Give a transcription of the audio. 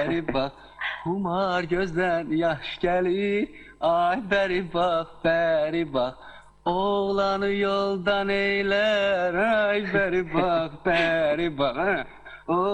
Beri bak, humar gözden yaş gelir. Ay beri bak, beri bak. Oğlanı yoldan eyler. Ay beri bak, beri bak. Ha.